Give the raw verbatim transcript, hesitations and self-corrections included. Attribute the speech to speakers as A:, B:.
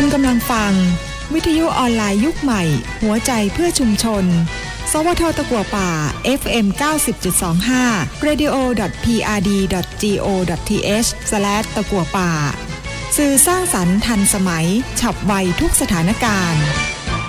A: กำลังฟังวิทยุออนไลน์ยุคใหม่หัวใจเพื่อชุมชนสวทตะกั่วป่า เอฟ เอ็ม เก้าสิบจุดสองห้า เรดิโอ ดอท พี อาร์ ดี ดอท จี โอ ดอท ที เอช สแลช ตะกั่วป่าสื่อสร้างสรรค์ทันสมัยฉับไวทุกสถานการณ์